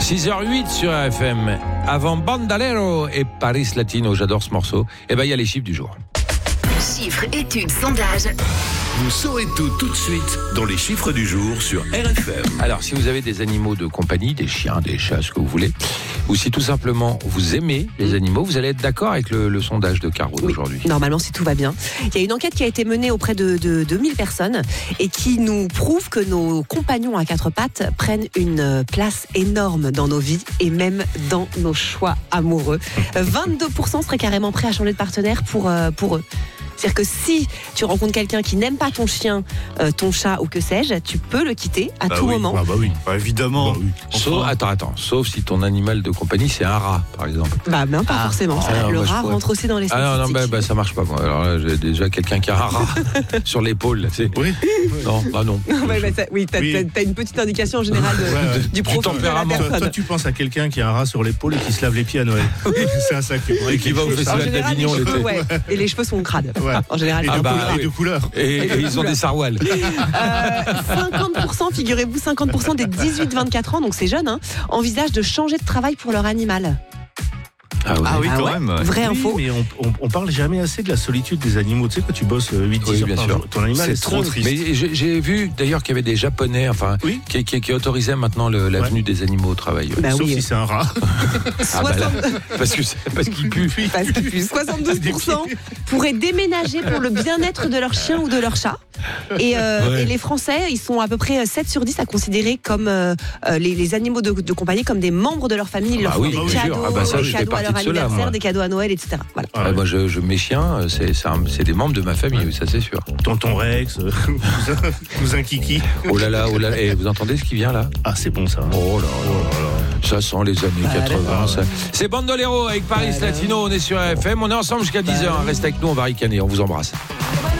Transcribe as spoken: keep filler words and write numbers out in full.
six heures huit sur R F M. Avant Bandalero et Paris Latino, j'adore ce morceau. Et ben il y a les chiffres du jour. Chiffres, études, sondages. Vous saurez tout tout de suite dans les chiffres du jour sur R F M. Alors, si vous avez des animaux de compagnie, des chiens, des chats, ce que vous voulez, ou si tout simplement vous aimez les animaux, vous allez être d'accord avec le, le sondage de Caro Oui, d'aujourd'hui. Normalement, si tout va bien. Il y a une enquête qui a été menée auprès de, de deux mille personnes et qui nous prouve que nos compagnons à quatre pattes prennent une place énorme dans nos vies et même dans nos choix amoureux. vingt-deux pour cent seraient carrément prêts à changer de partenaire pour, euh, pour eux. C'est-à-dire que si tu rencontres quelqu'un qui n'aime pas ton chien, euh, ton chat ou que sais-je, tu peux le quitter à bah tout oui, moment. Bah, bah oui, bah évidemment. Bah oui. Sauf, Enfin, attends, attends, sauf si ton animal de compagnie c'est un rat, par exemple. Bah non, pas Ah, forcément. ah, le moi, je rat pourrais. rentre aussi dans les statistiques. Ah non, non, bah, bah ça marche pas. Moi. Alors là, j'ai déjà quelqu'un qui a un rat sur l'épaule. Là, tu sais. oui. Non, bah non. Ouais, bah, ça- oui, t'as, Oui. t'as- t'as une petite indication en général de, Ouais, ouais. du Du profil de la tempérament. Toi, personne. toi, tu penses à quelqu'un qui a un rat sur l'épaule et qui se lave les pieds à Noël. C'est à ça que Et qui va au En festival général, d'Avignon les cheveux, l'été. ouais, et les cheveux sont crades. Ouais. En général, Et Ah de, bah, couleur, et de couleur. Et, et ils ont des sarouels. Euh, cinquante pour cent, figurez-vous, cinquante pour cent des dix-huit vingt-quatre ans, donc c'est jeune, hein, envisagent de changer de travail pour leur animal. Ah oui. Ah oui, Ah quand ouais, même. vraie Oui, info. mais on, on, on parle jamais assez de la solitude des animaux. Tu sais, quand tu bosses huit dix Oui, heures bien par sûr. jour, ton animal C'est est trop seul. triste. Mais j'ai, j'ai vu d'ailleurs qu'il y avait des Japonais, enfin, Oui. qui, qui, qui autorisaient maintenant le, la Ouais. venue des animaux au travail. Bah Sauf oui. si c'est un rat. Ah bah là, parce que c'est- parce qu'ils puent. Parce que soixante-douze pour cent pourraient déménager pour le bien-être de leur chien ou de leur chat. Et, euh, Ouais. et les Français, ils sont à peu près sept sur dix à considérer comme euh, euh, les, les animaux de, de compagnie comme des membres de leur famille. Ils Ah leur bah font oui, des bien sûr. cadeaux, Ah bah ça, des je fais cadeaux à partie leur de ceux-là, anniversaire, moi. des cadeaux à Noël, et cetera. Voilà. Ah Ouais, ouais. moi, je, je, mes chiens, c'est, c'est, un- c'est des membres de ma famille, oui, ça c'est sûr. Tonton Rex, euh, cousin, cousin Kiki. Oh là là, oh là là. Et vous entendez ce qui vient là? Ah, c'est bon ça. Oh là là. Ça sent les années quatre-vingts. Ça. C'est Bandolero avec Paris Latino. On est sur R F M. On est ensemble jusqu'à dix heures. Restez avec nous, on va ricaner. On vous embrasse.